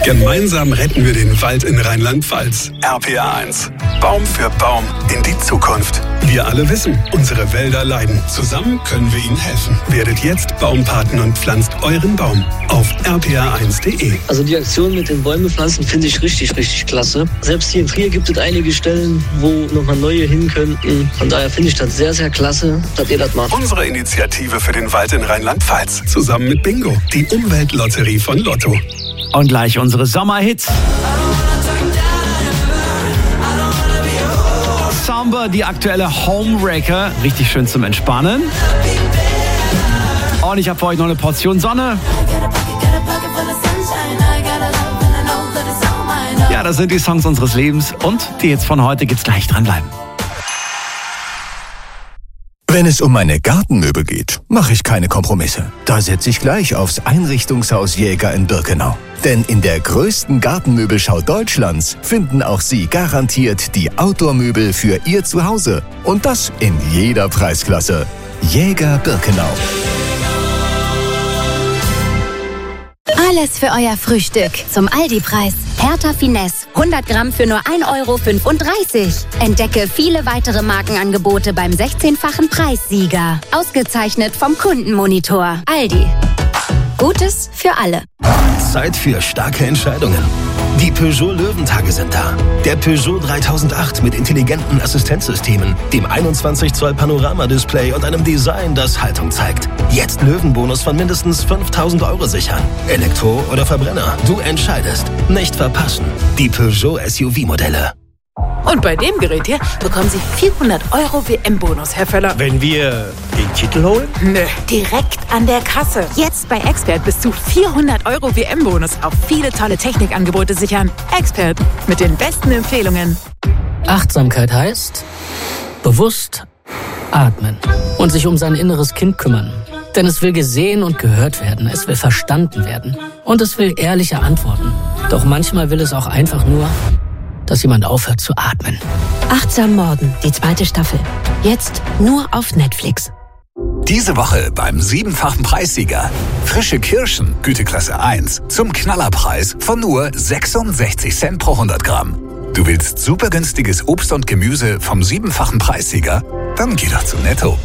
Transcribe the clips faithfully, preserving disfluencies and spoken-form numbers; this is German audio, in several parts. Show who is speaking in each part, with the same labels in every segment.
Speaker 1: Gemeinsam retten wir den Wald in Rheinland-Pfalz. R P R eins. Baum für Baum in die Zukunft. Wir alle wissen, unsere Wälder leiden. Zusammen können wir ihnen helfen. Werdet jetzt Baumpaten und pflanzt euren Baum auf r p r eins punkt d e.
Speaker 2: Also die Aktion mit den Bäume pflanzen finde ich richtig, richtig klasse. Selbst hier in Trier gibt es einige Stellen, wo nochmal neue hin könnten. Von daher finde ich das sehr, sehr klasse, dass ihr das macht.
Speaker 1: Unsere Initiative für den Wald in Rheinland-Pfalz. Zusammen mit Bingo, die Umweltlotterie von Lotto.
Speaker 3: Und gleich unsere Sommerhits. Samba, die aktuelle Homewrecker. Richtig schön zum Entspannen. Und ich habe für euch noch eine Portion Sonne. Ja, das sind die Songs unseres Lebens. Und die Hits von heute gibt's gleich. Dranbleiben.
Speaker 4: Wenn es um meine Gartenmöbel geht, mache ich keine Kompromisse. Da setze ich gleich aufs Einrichtungshaus Jäger in Birkenau. Denn in der größten Gartenmöbelschau Deutschlands finden auch Sie garantiert die Outdoor-Möbel für Ihr Zuhause. Und das in jeder Preisklasse. Jäger Birkenau.
Speaker 5: Alles für euer Frühstück zum Aldi-Preis. Hertha Finesse, hundert Gramm für nur ein Euro fünfunddreißig. Entdecke viele weitere Markenangebote beim sechzehnfachen Preissieger. Ausgezeichnet vom Kundenmonitor. Aldi. Gutes für alle.
Speaker 6: Zeit für starke Entscheidungen. Die Peugeot Löwentage sind da. Der Peugeot dreitausendacht mit intelligenten Assistenzsystemen, dem einundzwanzig Zoll Panoramadisplay und einem Design, das Haltung zeigt. Jetzt Löwenbonus von mindestens fünftausend Euro sichern. Elektro oder Verbrenner. Du entscheidest. Nicht verpassen. Die Peugeot S U V-Modelle.
Speaker 7: Und bei dem Gerät hier bekommen Sie vierhundert Euro W M-Bonus, Herr Völler.
Speaker 8: Wenn wir den Titel holen?
Speaker 7: Nö, direkt an der Kasse. Jetzt bei Expert bis zu vierhundert Euro W M-Bonus auf viele tolle Technikangebote sichern. Expert, mit den besten Empfehlungen.
Speaker 9: Achtsamkeit heißt bewusst atmen und sich um sein inneres Kind kümmern. Denn es will gesehen und gehört werden, es will verstanden werden und es will ehrliche Antworten. Doch manchmal will es auch einfach nur, dass jemand aufhört zu atmen.
Speaker 10: Achtsam Morden, die zweite Staffel. Jetzt nur auf Netflix.
Speaker 11: Diese Woche beim siebenfachen Preissieger. Frische Kirschen, Güteklasse eins, zum Knallerpreis von nur sechsundsechzig Cent pro hundert Gramm. Du willst super günstiges Obst und Gemüse vom siebenfachen Preissieger? Dann geh doch zu Netto.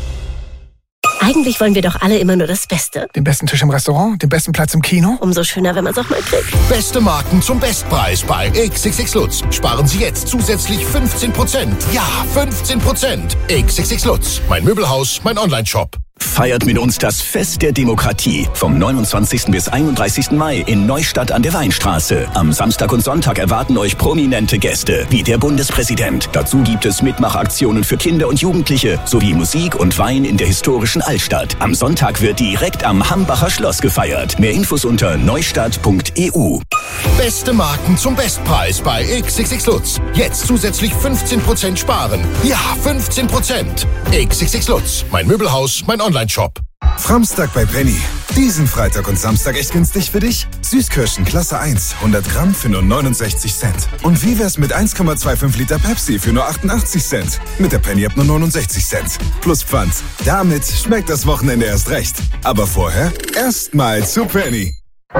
Speaker 10: Eigentlich wollen wir doch alle immer nur das Beste.
Speaker 12: Den besten Tisch im Restaurant, den besten Platz im Kino.
Speaker 10: Umso schöner, wenn man es auch mal kriegt.
Speaker 13: Beste Marken zum Bestpreis bei X X X Lutz. Sparen Sie jetzt zusätzlich fünfzehn Prozent. Ja, fünfzehn Prozent. X X X Lutz. Mein Möbelhaus, mein Onlineshop.
Speaker 14: Feiert mit uns das Fest der Demokratie vom neunundzwanzigsten bis einunddreißigsten Mai in Neustadt an der Weinstraße. Am Samstag und Sonntag erwarten euch prominente Gäste wie der Bundespräsident. Dazu gibt es Mitmachaktionen für Kinder und Jugendliche sowie Musik und Wein in der historischen Altstadt. Am Sonntag wird direkt am Hambacher Schloss gefeiert. Mehr Infos unter neustadt punkt e u.
Speaker 13: Beste Marken zum Bestpreis bei X X X Lutz. Jetzt zusätzlich fünfzehn Prozent sparen. Ja, fünfzehn Prozent. X X X Lutz. Mein Möbelhaus, mein Onlineshop.
Speaker 15: Framstag bei Penny. Diesen Freitag und Samstag echt günstig für dich? Süßkirschen Klasse eins, hundert Gramm für nur neunundsechzig Cent. Und wie wär's mit eins Komma fünfundzwanzig Liter Pepsi für nur achtundachtzig Cent? Mit der Penny ab nur neunundsechzig Cent. Plus Pfand. Damit schmeckt das Wochenende erst recht. Aber vorher erstmal zu Penny.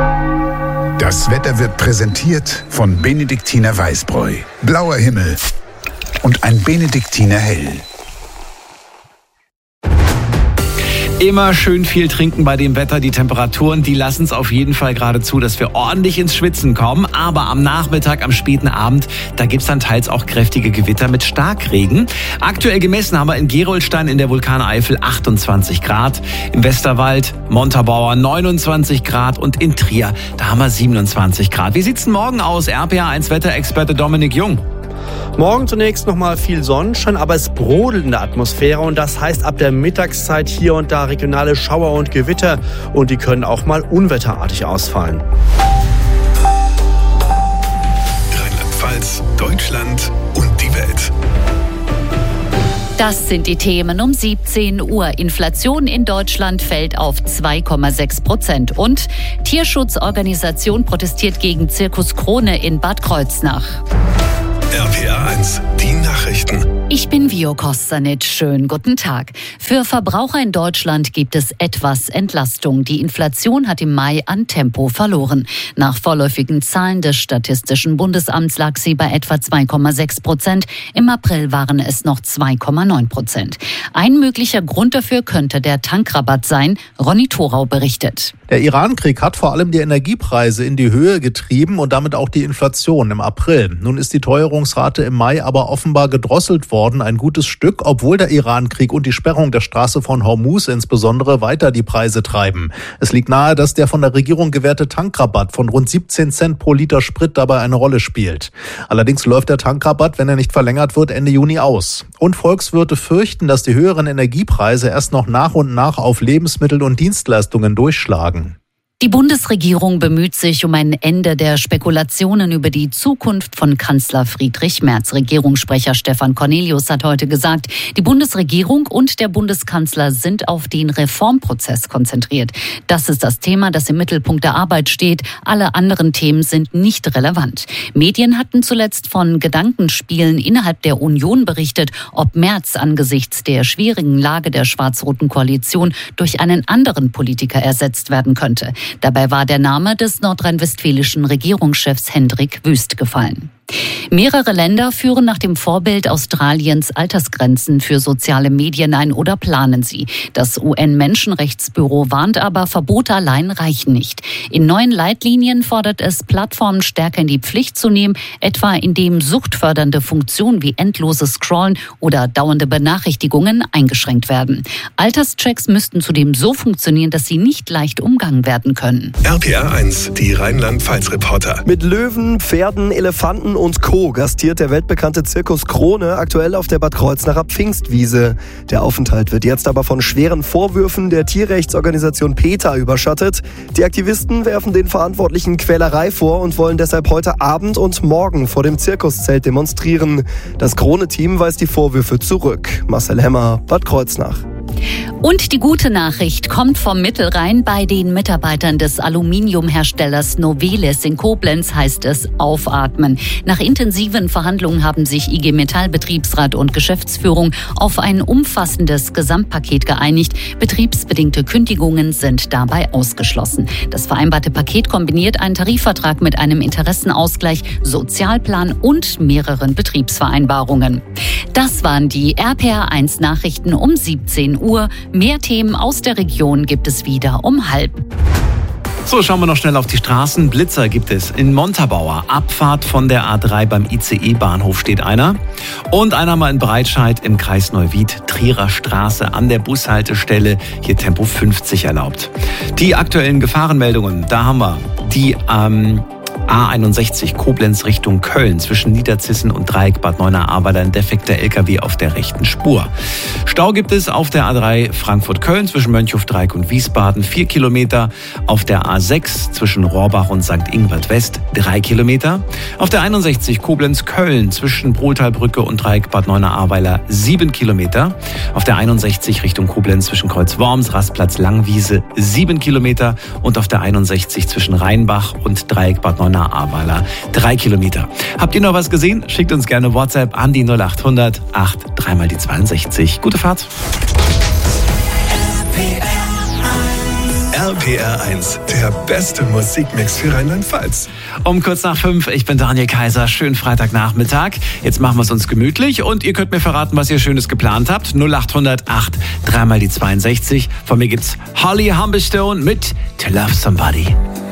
Speaker 16: Das Wetter wird präsentiert von Benediktiner Weißbräu. Blauer Himmel und ein Benediktiner Hell.
Speaker 3: Immer schön viel trinken bei dem Wetter. Die Temperaturen, die lassen es auf jeden Fall gerade zu, dass wir ordentlich ins Schwitzen kommen. Aber am Nachmittag, am späten Abend, da gibt's dann teils auch kräftige Gewitter mit Starkregen. Aktuell gemessen haben wir in Gerolstein in der Vulkaneifel achtundzwanzig Grad. Im Westerwald, Montabaur neunundzwanzig Grad und in Trier, da haben wir siebenundzwanzig Grad. Wie sieht's denn morgen aus? R P R eins Wetterexperte Dominik Jung.
Speaker 8: Morgen zunächst nochmal viel Sonnenschein, aber es brodelt in der Atmosphäre und das heißt ab der Mittagszeit hier und da regionale Schauer und Gewitter und die können auch mal unwetterartig ausfallen.
Speaker 1: Rheinland-Pfalz, Deutschland und die Welt.
Speaker 17: Das sind die Themen um siebzehn Uhr. Inflation in Deutschland fällt auf zwei Komma sechs Prozent. Und Tierschutzorganisation protestiert gegen Zirkus Krone in Bad Kreuznach.
Speaker 1: R P R eins, die Nachrichten.
Speaker 17: Ich bin Vio Kostanic. Schönen guten Tag. Für Verbraucher in Deutschland gibt es etwas Entlastung. Die Inflation hat im Mai an Tempo verloren. Nach vorläufigen Zahlen des Statistischen Bundesamts lag sie bei etwa zwei Komma sechs Prozent. Im April waren es noch zwei Komma neun Prozent. Ein möglicher Grund dafür könnte der Tankrabatt sein. Ronny Thorau berichtet.
Speaker 18: Der Iran-Krieg hat vor allem die Energiepreise in die Höhe getrieben und damit auch die Inflation im April. Nun ist die Teuerungsrate im Mai aber offenbar gedrosselt worden, ein gutes Stück, obwohl der Iran-Krieg und die Sperrung der Straße von Hormuz insbesondere weiter die Preise treiben. Es liegt nahe, dass der von der Regierung gewährte Tankrabatt von rund siebzehn Cent pro Liter Sprit dabei eine Rolle spielt. Allerdings läuft der Tankrabatt, wenn er nicht verlängert wird, Ende Juni aus. Und Volkswirte fürchten, dass die höheren Energiepreise erst noch nach und nach auf Lebensmittel und Dienstleistungen durchschlagen.
Speaker 17: Die Bundesregierung bemüht sich um ein Ende der Spekulationen über die Zukunft von Kanzler Friedrich Merz. Regierungssprecher Stefan Cornelius hat heute gesagt, die Bundesregierung und der Bundeskanzler sind auf den Reformprozess konzentriert. Das ist das Thema, das im Mittelpunkt der Arbeit steht. Alle anderen Themen sind nicht relevant. Medien hatten zuletzt von Gedankenspielen innerhalb der Union berichtet, ob Merz angesichts der schwierigen Lage der schwarz-roten Koalition durch einen anderen Politiker ersetzt werden könnte. Dabei war der Name des nordrhein-westfälischen Regierungschefs Hendrik Wüst gefallen. Mehrere Länder führen nach dem Vorbild Australiens Altersgrenzen für soziale Medien ein oder planen sie. Das U N-Menschenrechtsbüro warnt aber, Verbote allein reichen nicht. In neuen Leitlinien fordert es, Plattformen stärker in die Pflicht zu nehmen, etwa indem suchtfördernde Funktionen wie endloses Scrollen oder dauernde Benachrichtigungen eingeschränkt werden. Alterschecks müssten zudem so funktionieren, dass sie nicht leicht umgangen werden können.
Speaker 1: R P R eins, die Rheinland-Pfalz-Reporter.
Speaker 19: Mit Löwen, Pferden, Elefanten und Co. gastiert der weltbekannte Zirkus Krone aktuell auf der Bad Kreuznacher Pfingstwiese. Der Aufenthalt wird jetzt aber von schweren Vorwürfen der Tierrechtsorganisation PETA überschattet. Die Aktivisten werfen den Verantwortlichen Quälerei vor und wollen deshalb heute Abend und morgen vor dem Zirkuszelt demonstrieren. Das Krone-Team weist die Vorwürfe zurück. Marcel Hemmer, Bad Kreuznach.
Speaker 17: Und die gute Nachricht kommt vom Mittelrhein. Bei den Mitarbeitern des Aluminiumherstellers Novelis in Koblenz heißt es aufatmen. Nach intensiven Verhandlungen haben sich I G Metall Betriebsrat und Geschäftsführung auf ein umfassendes Gesamtpaket geeinigt. Betriebsbedingte Kündigungen sind dabei ausgeschlossen. Das vereinbarte Paket kombiniert einen Tarifvertrag mit einem Interessenausgleich, Sozialplan und mehreren Betriebsvereinbarungen. Das waren die R P R eins Nachrichten um siebzehn Uhr. Mehr Themen aus der Region gibt es wieder um halb.
Speaker 3: So, schauen wir noch schnell auf die Straßen. Blitzer gibt es in Montabaur. Abfahrt von der A drei beim I C E-Bahnhof steht einer. Und einer mal in Breitscheid im Kreis Neuwied, Trierer Straße an der Bushaltestelle. Hier Tempo fünfzig erlaubt. Die aktuellen Gefahrenmeldungen, da haben wir die ähm, A einundsechzig Koblenz Richtung Köln zwischen Niederzissen und Dreieck Bad Neuenahr-Ahrweiler ein defekter L K W auf der rechten Spur. Stau gibt es auf der A drei Frankfurt-Köln zwischen Mönchhof, Dreieck und Wiesbaden vier Kilometer. Auf der A sechs zwischen Rohrbach und Sankt Ingbert West drei Kilometer. Auf der einundsechzig Koblenz-Köln zwischen Brohltalbrücke und Dreieck Bad Neuenahr-Ahrweiler sieben Kilometer. Auf der einundsechzig Richtung Koblenz zwischen Kreuz Worms, Rastplatz Langwiese sieben Kilometer. Und auf der einundsechzig zwischen Rheinbach und Dreieck Bad Neuenahr Ahrweiler drei Kilometer. Habt ihr noch was gesehen? Schickt uns gerne WhatsApp an die null acht hundert acht drei mal die zweiundsechzig. Gute Fahrt.
Speaker 1: R P R eins, der beste Musikmix für Rheinland-Pfalz.
Speaker 3: Um kurz nach fünf, ich bin Daniel Kaiser. Schönen Freitagnachmittag. Jetzt machen wir es uns gemütlich und ihr könnt mir verraten, was ihr Schönes geplant habt. null acht hundert acht drei mal die zweiundsechzig. Von mir gibt's Holly Humberstone mit To Love Somebody.